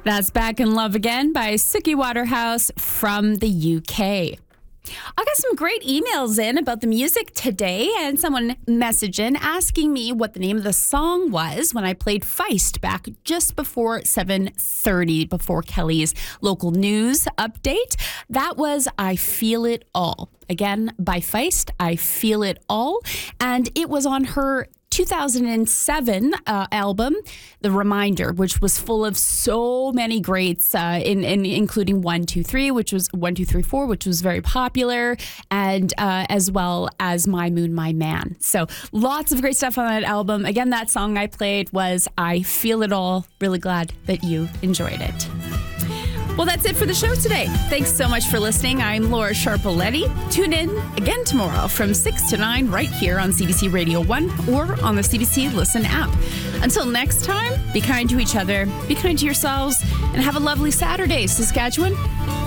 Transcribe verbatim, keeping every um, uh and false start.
That's Back in Love Again by Suki Waterhouse from the U K. I got some great emails in about the music today, and someone messaged in asking me what the name of the song was when I played Feist back just before seven thirty, before Kelly's local news update. That was I Feel It All. Again, by Feist, I Feel It All. And it was on her two thousand seven uh, album, The Reminder, which was full of so many greats, uh, in, in including one two three, which was one two three four, which was very popular, and uh, as well as My Moon, My Man. So lots of great stuff on that album. Again, that song I played was I Feel It All. Really glad that you enjoyed it. Well, that's it for the show today. Thanks so much for listening. I'm Laura Sharpaletti. Tune in again tomorrow from six to nine right here on C B C Radio one or on the C B C Listen app. Until next time, be kind to each other, be kind to yourselves, and have a lovely Saturday, Saskatchewan.